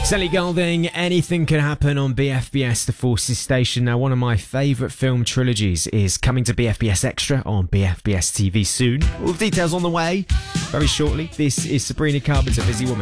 Sally Golding, Anything Can Happen on BFBS, the Forces station. Now, one of my favourite film trilogies is coming to BFBS Extra on BFBS TV soon. All the details on the way very shortly. This is Sabrina Carpenter, Busy Woman.